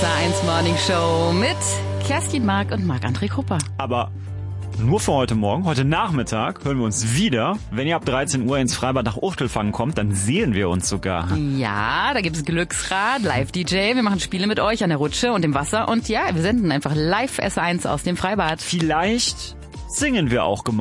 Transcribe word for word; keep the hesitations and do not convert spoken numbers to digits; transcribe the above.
A eins Morning Show mit Kerstin Mark und Marc-André Krupper. Aber nur für heute Morgen. Heute Nachmittag hören wir uns wieder. Wenn ihr ab dreizehn Uhr ins Freibad nach Uchtelfangen kommt, dann sehen wir uns sogar. Ja, da gibt's Glücksrad, Live-D J. Wir machen Spiele mit euch an der Rutsche und im Wasser. Und ja, wir senden einfach live S eins aus dem Freibad. Vielleicht singen wir auch gemeinsam.